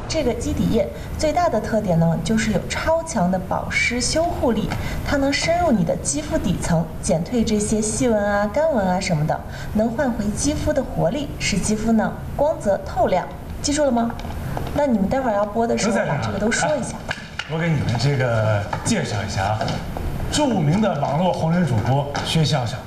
这个基底液最大的特点呢，就是有超强的保湿修护力，它能深入你的肌肤底层，减退这些细纹啊、干纹啊什么的，能换回肌肤的活力，使肌肤呢光泽透亮。记住了吗？那你们待会儿要播的时候把这个都说一下。 我给你们这个介绍一下啊，著名的网络红人主播薛笑笑。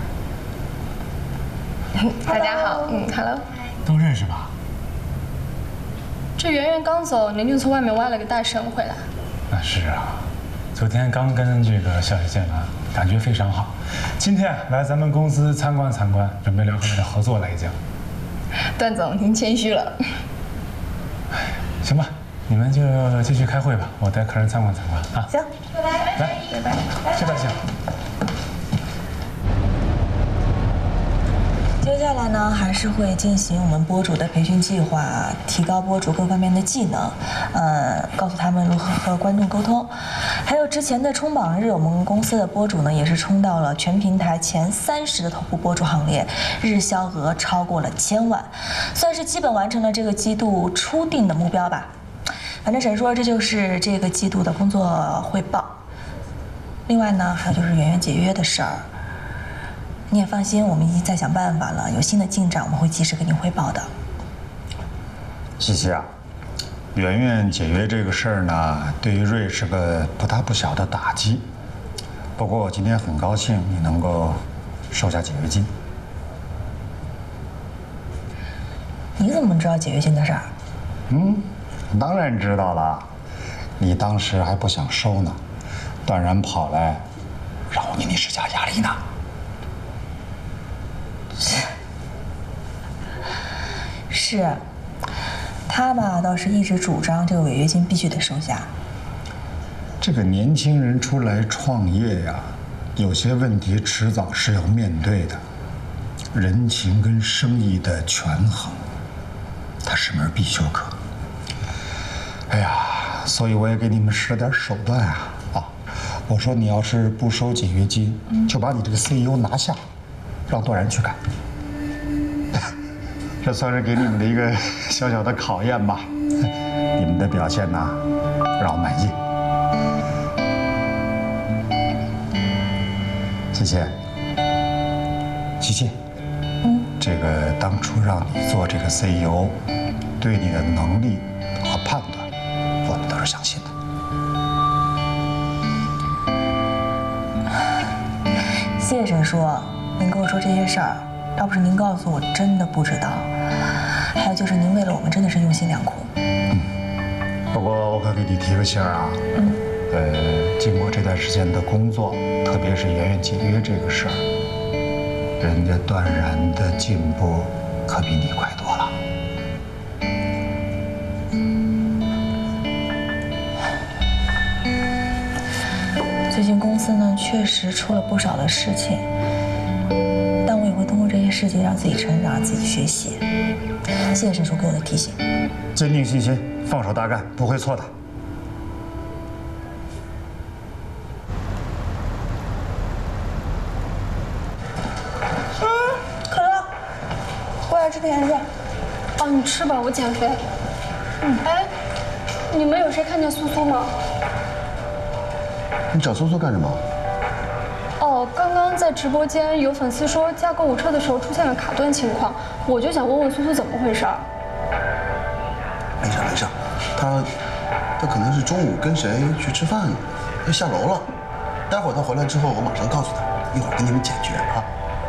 大家好，Hello， 都认识吧？ 这圆圆刚走，您就从外面挖了个大神回来。 那是啊，昨天刚跟这个笑笑见完，感觉非常好。今天来咱们公司参观参观，准备聊后面的合作来讲。 段总，您谦虚了。 行吧，你们就继续开会吧，我带客人参观参观啊。 行， 拜拜。来， 拜拜。 谢大姐。 接下来呢，还是会进行我们播主的培训计划，提高播主各方面的技能，告诉他们如何和观众沟通。还有之前的冲榜日，我们公司的播主呢也是冲到了全平台前30的头部播主行列，日销额超过了1000万，算是基本完成了这个季度初定的目标吧。反正沈说这就是这个季度的工作汇报。另外呢，还有就是圆圆解约的事儿。你也放心，我们已经在想办法了，有新的进展我们会及时给您汇报的。 西西啊，圆圆解约这个事儿呢，对于瑞是个不大不小的打击。不过我今天很高兴你能够收下解约金。 你怎么知道解约金的事儿？ 当然知道了，你当时还不想收呢，段然跑来让我给你施加压力呢。 是，他吧倒是一直主张这个违约金必须得收下。 这个年轻人出来创业呀，有些问题迟早是要面对的，人情跟生意的权衡，它是门必修课。哎呀，所以我也给你们使了点手段啊！我说你要是不收解约金，就把你这个 CEO 拿下，让段然去干。这算是给你们的一个小小的考验吧。你们的表现呢，让我满意。谢谢，琪琪。这个当初让你做这个 CEO， 对你的能力和判断，我们都是相信的。 谢谢沈叔，您跟我说这些事儿，要不是您告诉我，真的不知道。还有就是您为了我们真的是用心良苦。 不过我可给你提个醒啊，经过这段时间的工作，特别是圆圆解约这个事儿，人家段然的进步可比你快多了。 最近公司呢确实出了不少的事情，但我也会通过这些事情让自己成长，让自己学习。谢谢沈叔给我的提醒。 坚定信心，放手大干，不会错的。 可乐，过来吃甜食。 哦，你吃吧，我减肥。哎，你们有谁看见苏苏吗？ 你找苏苏干什么？ 哦，刚刚在直播间有粉丝说加购物车的时候出现了卡顿情况，我就想问问苏苏怎么回事。 没事没事，他可能是中午跟谁去吃饭了，要下楼了。待会儿他回来之后，我马上告诉他，一会儿跟你们解决啊。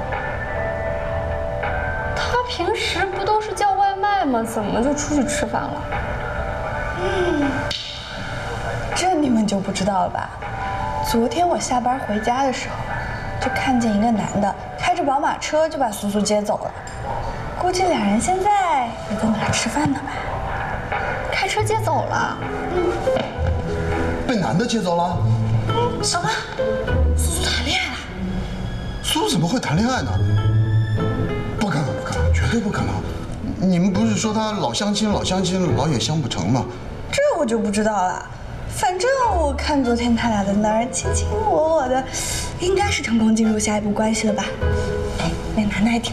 他平时不都是叫外卖吗？怎么就出去吃饭了？ 这你们就不知道了吧？昨天我下班回家的时候，就看见一个男的开着宝马车就把苏苏接走了，估计俩人现在也在哪吃饭呢吧？ 开车接走了？ 被男的接走了？ 什么？苏苏谈恋爱了？ 苏苏怎么会谈恋爱呢？不可能，不可能，绝对不可能！你们不是说他老相亲，老也相不成吗？ 这我就不知道了。反正我看昨天他俩在那儿卿卿我我的，应该是成功进入下一步关系了吧？哎，那男的还挺